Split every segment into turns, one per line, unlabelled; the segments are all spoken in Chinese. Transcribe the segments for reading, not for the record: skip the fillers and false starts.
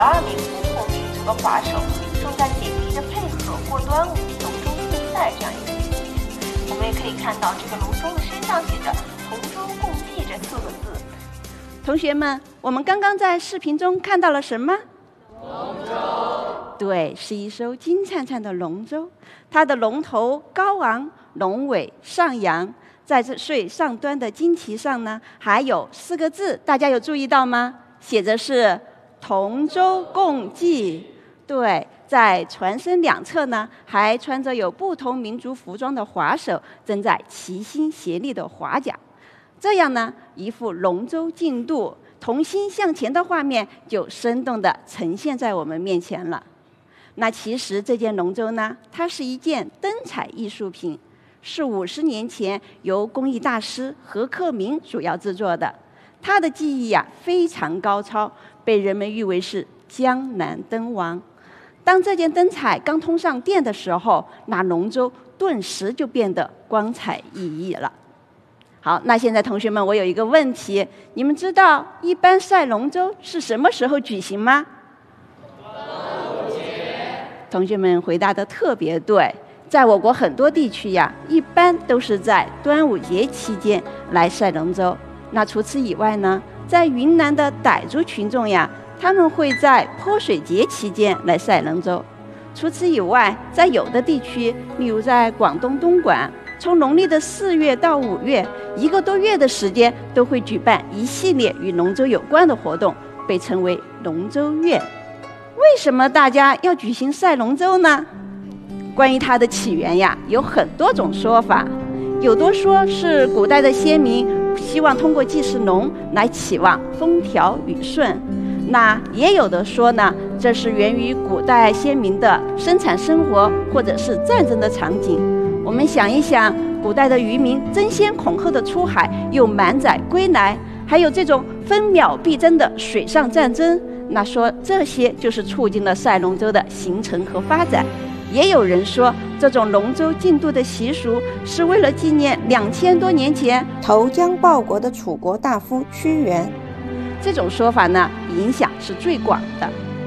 2名不同民族的滑手正在紧密地配合过端午龙舟竞赛这样一个情景。我们也可以看到这个龙舟的身上写着“同舟共济”这4个字。
同学们，我们刚刚在视频中看到了什么？龙舟。对，是一艘金灿灿的龙舟，它的龙头高昂，龙尾上扬，在这最上端的旌旗上呢，还有4个字，大家有注意到吗？写着是“同舟共济”。对，在船身两侧呢，还穿着有不同民族服装的滑手，正在齐心协力的划桨。这样呢，一幅龙舟竞渡、同心向前的画面就生动地呈现在我们面前了。那其实这件龙舟呢，它是一件灯彩艺术品，是50年前由工艺大师何克明主要制作的。他的技艺非常高超，被人们誉为是江南灯王。当这件灯彩刚通上电的时候，那龙舟顿时就变得光彩熠熠了。好，那现在同学们，我有一个问题，你们知道一般赛龙舟是什么时候举行吗？同学们回答得特别对，在我国很多地区一般都是在端午节期间来赛龙舟。那除此以外呢，在云南的傣族群众他们会在泼水节期间来赛龙舟。除此以外，在有的地区，例如在广东东莞，从农历的4月到5月，1个多月的时间都会举办一系列与龙舟有关的活动，被称为龙舟月。为什么大家要举行赛龙舟呢？关于它的起源有很多种说法，有的说是古代的先民希望通过祭祀龙来期望风调雨顺，那也有的说呢，这是源于古代先民的生产生活或者是战争的场景。我们想一想，古代的渔民争先恐后的出海，又满载归来，还有这种分秒必争的水上战争，那说这些就是促进了赛龙舟的形成和发展。也有人说，这种龙舟竞渡的习俗是为了纪念2000多年前
投江报国的楚国大夫屈原。
这种说法呢，影响是最广的。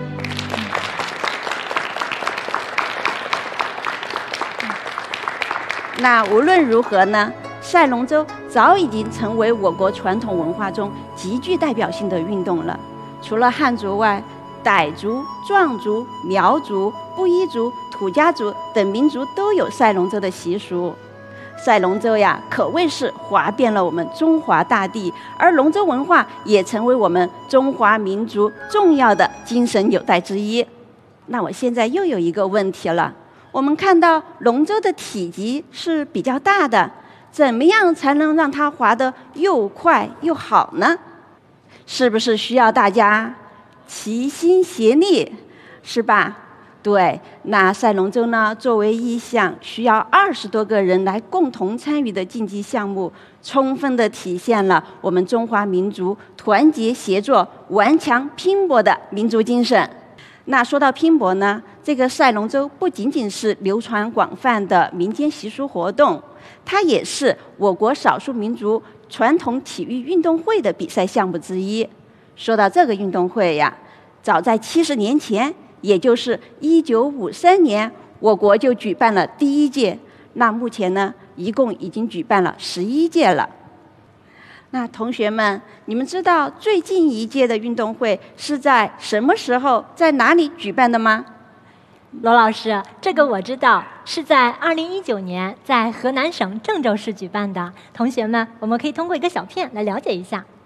那无论如何呢，赛龙舟早已经成为我国传统文化中极具代表性的运动了。除了汉族外，傣族、壮族、苗族、布依族、土家族等民族都有赛龙舟的习俗。赛龙舟可谓是划遍了我们中华大地，而龙舟文化也成为我们中华民族重要的精神纽带之一。那我现在又有一个问题了，我们看到龙舟的体积是比较大的，怎么样才能让它划得又快又好呢？是不是需要大家齐心协力，是吧？对，那赛龙舟呢，作为一项需要20多个人来共同参与的竞技项目，充分地体现了我们中华民族团结协作、顽强拼搏的民族精神。那说到拼搏呢，这个赛龙舟不仅仅是流传广泛的民间习俗活动，它也是我国少数民族传统体育运动会的比赛项目之一。说到这个运动会早在70年前，也就是1953年，我国就举办了第1届。那目前呢，一共已经举办了11届了。那同学们，你们知道最近一届的运动会是在什么时候、在哪里举办的吗？
罗老师，这个我知道，是在2019年在河南省郑州市举办的。同学们，我们可以通过一个小片来了解一下。